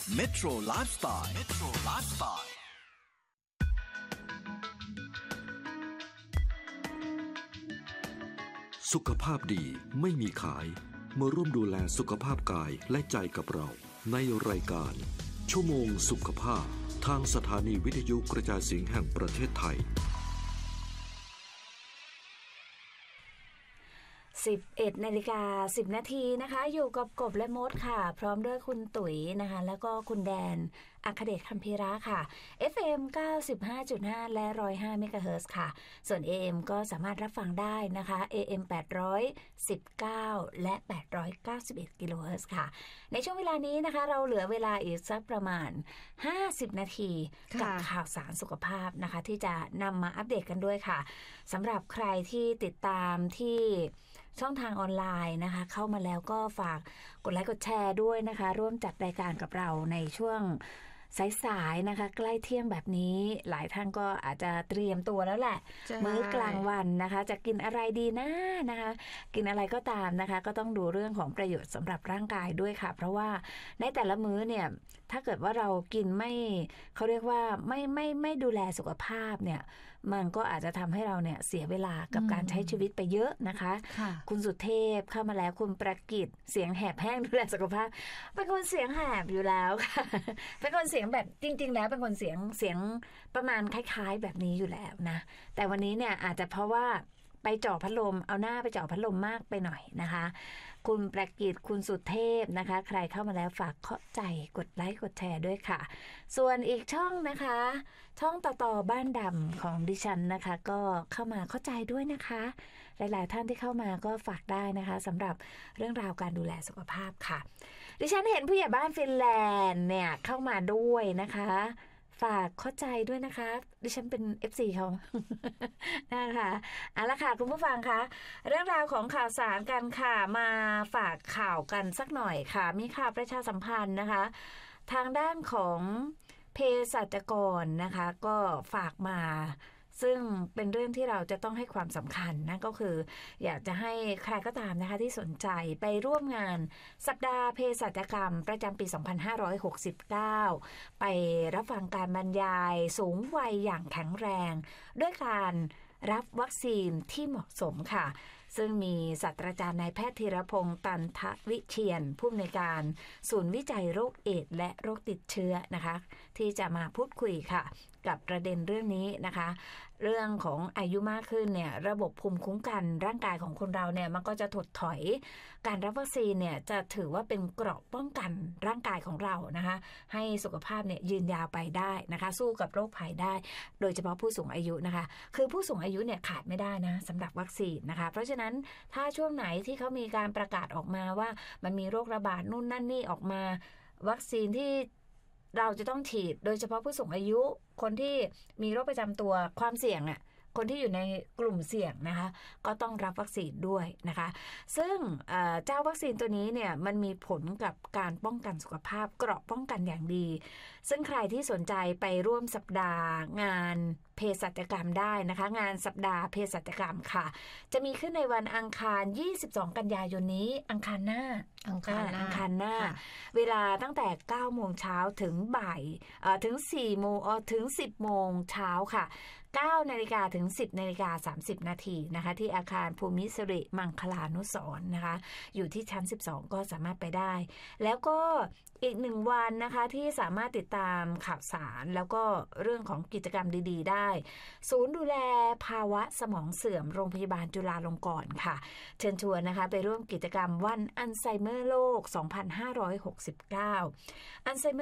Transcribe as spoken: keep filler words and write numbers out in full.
Metro Lifestyle Metro Lifestyle สุขภาพดีไม่มีขายมาร่วมดูแลสุขภาพกายและใจกับเราในรายการชั่วโมงสุขภาพทางสถานีวิทยุกระจายเสียงแห่งประเทศไทยสิบเอ็ดนาฬิกาสิบนาทีนะคะอยู่กับกบและมดค่ะพร้อมด้วยคุณตุ๋ยนะคะแล้วก็คุณแดนอัครเดชคัมภีระค่ะ เอฟ เอ็ม เก้าสิบห้าจุดห้า และหนึ่งร้อยห้าเมกะเฮิรตซ์ค่ะส่วน เอ เอ็ม ก็สามารถรับฟังได้นะคะ เอ เอ็ม แปดร้อยสิบเก้า และแปดร้อยเก้าสิบเอ็ดกิโลเฮิรตซ์ค่ะในช่วงเวลานี้นะคะเราเหลือเวลาอีกสักประมาณห้าสิบนาทีกับข่าวสารสุขภาพนะคะที่จะนำมาอัปเดตกันด้วยค่ะสำหรับใครที่ติดตามที่ช่องทางออนไลน์นะคะเข้ามาแล้วก็ฝากกดไลค์กดแชร์ด้วยนะคะร่วมจัดรายการกับเราในช่วงสายๆนะคะใกล้เที่ยงแบบนี้หลายท่านก็อาจจะเตรียมตัวแล้วแหละมื้อกลางวันนะคะจะกินอะไรดีนะนะคะกินอะไรก็ตามนะคะก็ต้องดูเรื่องของประโยชน์สำหรับร่างกายด้วยค่ะเพราะว่าในแต่ละมื้อเนี่ยถ้าเกิดว่าเรากินไม่เขาเรียกว่าไม่ไม่ไม่ดูแลสุขภาพเนี่ยมันก็อาจจะทำให้เราเนี่ยเสียเวลากับการใช้ชีวิตไปเยอะนะคะคุณสุเทพเข้ามาแล้วคุณประกิตเสียงแหบแห้งดูแลสุขภาพเป็นคนเสียงแหบอยู่แล้วค่ะเป็นคนเสียงแบบจริงๆแล้วเป็นคนเสียงเสียงประมาณคล้ายๆแบบนี้อยู่แล้วนะแต่วันนี้เนี่ยอาจจะเพราะว่าไปจ่อพัดลมเอาหน้าไปจ่อพัดลมมากไปหน่อยนะคะคุณประกิตคุณสุเทพนะคะใครเข้ามาแล้วฝากเข้าใจกดไลค์กดแชร์ด้วยค่ะส่วนอีกช่องนะคะช่องต่อต่อบ้านดำของดิฉันนะคะก็เข้ามาเข้าใจด้วยนะคะหลายๆท่านที่เข้ามาก็ฝากได้นะคะสำหรับเรื่องราวการดูแลสุขภาพค่ะดิฉันเห็นผู้ใหญ่บ้านฟินแลนด์เนี่ยเข้ามาด้วยนะคะฝากเข้าใจด้วยนะคะดิฉันเป็น เอฟ ซี เขา นะคะเอาละค่ะคุณผู้ฟังคะเรื่องราวของข่าวสารกันค่ะมาฝากข่าวกันสักหน่อยค่ะมีข่าวประชาสัมพันธ์นะคะทางด้านของเภสัชกรนะคะก็ฝากมาซึ่งเป็นเรื่องที่เราจะต้องให้ความสำคัญนะก็คืออยากจะให้ใครก็ตามนะคะที่สนใจไปร่วมงานสัปดาห์เภสัชกรรมประจำปีสองพันห้าร้อยหกสิบเก้าไปรับฟังการบรรยายสูงวัยอย่างแข็งแรงด้วยการรับวัคซีนที่เหมาะสมค่ะซึ่งมีศาสตราจารย์นายแพทย์ธีรพงษ์ตันทวิเชียรผู้อำนวยการศูนย์วิจัยโรคเอดส์และโรคติดเชื้อนะคะที่จะมาพูดคุยค่ะกับประเด็นเรื่องนี้นะคะเรื่องของอายุมากขึ้นเนี่ยระบบภูมิคุ้มกันร่างกายของคนเราเนี่ยมันก็จะถดถอยการรับวัคซีนเนี่ยจะถือว่าเป็นเกราะป้องกันร่างกายของเรานะคะให้สุขภาพเนี่ยยืนยาวไปได้นะคะสู้กับโรคภัยได้โดยเฉพาะผู้สูงอายุนะคะคือผู้สูงอายุเนี่ยขาดไม่ได้นะสำหรับวัคซีนนะคะเพราะฉะนั้นถ้าช่วงไหนที่เขามีการประกาศออกมาว่ามันมีโรคระบาดนู่นนั่นนี่ออกมาวัคซีนที่เราจะต้องฉีดโดยเฉพาะผู้สูงอายุคนที่มีโรคประจำตัวความเสี่ยงอ่ะคนที่อยู่ในกลุ่มเสี่ยงนะคะก็ต้องรับวัคซีนด้วยนะคะซึ่งเจ้าวัคซีนตัวนี้เนี่ยมันมีผลกับการป้องกันสุขภาพเกราะป้องกันอย่างดีซึ่งใครที่สนใจไปร่วมสัปดาห์งานเภสัชกรรมได้นะคะงานสัปดาห์เภสัชกรรมค่ะจะมีขึ้นในวันอังคารยี่สิบสองกันยายนนี้อังคารหน้าอังคารหน้าอังคารหน้าเวลาตั้งแต่เก้าโมงเช้าถึงบ่ายถึงสี่โมงถึงสิบโมงเช้าค่ะเก้านาฬิกาถึงสิบนาฬิกาสามสิบนาทีนะคะที่อาคารภูมิสิริมังคลานุสรณ์นะคะอยู่ที่ชั้นสิบสองก็สามารถไปได้แล้วก็อีกหนึ่งวันนะคะที่สามารถติดตามข่าวสารแล้วก็เรื่องของกิจกรรมดีๆได้ศูนย์ดูแลภาวะสมองเสื่อมโรงพยาบาลจุฬาลงกรณ์ค่ะเชิญชวนนะคะไปร่วมกิจกรรมวันอัลไซเมอร์โลกสองพันห้าร้อยหกสิบเก้าอัลไซเมอร์